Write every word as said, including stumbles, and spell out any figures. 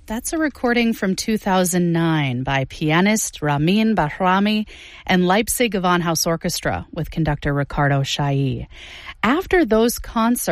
That's a recording from two thousand nine by pianist Ramin Bahrami and Leipzig Gewandhaus Orchestra with conductor Ricardo Chailly. After those concerts,